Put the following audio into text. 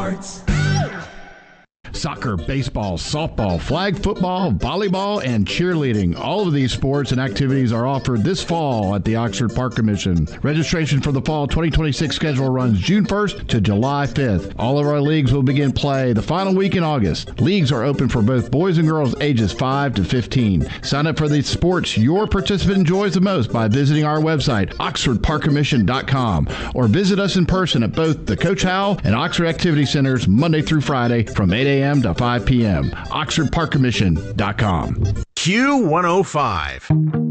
Parts. Soccer, baseball, softball, flag football, volleyball, and cheerleading. All of these sports and activities are offered this fall at the Oxford Park Commission. Registration for the fall 2026 schedule runs June 1st to July 5th. All of our leagues will begin play the final week in August. Leagues are open for both boys and girls ages 5 to 15. Sign up for the sports your participant enjoys the most by visiting our website, oxfordparkcommission.com, or visit us in person at both the Coach Howell and Oxford Activity Centers Monday through Friday from 8 a.m. to 5 p.m. OxfordParkCommission.com. Q105.